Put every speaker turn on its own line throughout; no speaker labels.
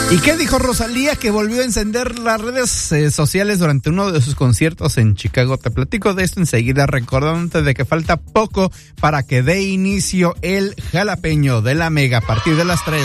¿Y qué dijo Rosalía, que volvió a encender las redes sociales durante uno de sus conciertos en Chicago? Te platico de esto enseguida, recordándote de que falta poco para que dé inicio el Jalapeño de la Mega a partir de las 3.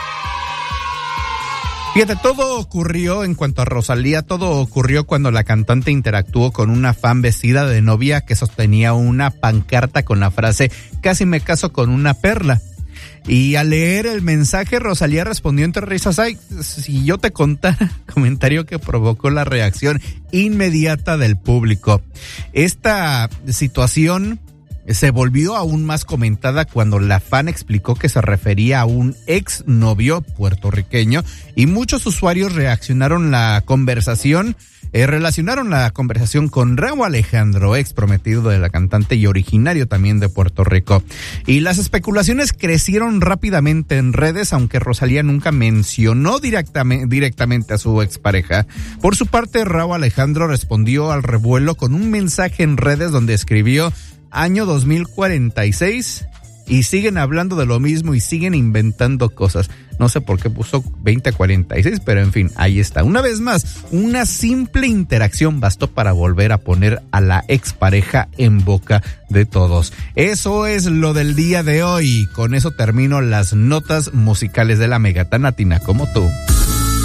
Fíjate, todo ocurrió, en cuanto a Rosalía, todo ocurrió cuando la cantante interactuó con una fan vestida de novia que sostenía una pancarta con la frase "Casi me caso con una perla". Y al leer el mensaje, Rosalía respondió entre risas: "Ay, si yo te contara", comentario que provocó la reacción inmediata del público. Esta situación se volvió aún más comentada cuando la fan explicó que se refería a un exnovio puertorriqueño, y muchos usuarios relacionaron la conversación con Rauw Alejandro, ex prometido de la cantante y originario también de Puerto Rico. Y las especulaciones crecieron rápidamente en redes, aunque Rosalía nunca mencionó directamente a su expareja. Por su parte, Rauw Alejandro respondió al revuelo con un mensaje en redes donde escribió: "Año 2046 y siguen hablando de lo mismo y siguen inventando cosas". No sé por qué puso 2046, pero en fin, ahí está. Una vez más, una simple interacción bastó para volver a poner a la expareja en boca de todos. Eso es lo del día de hoy. Con eso termino las notas musicales de la Mega, tan latina como tú.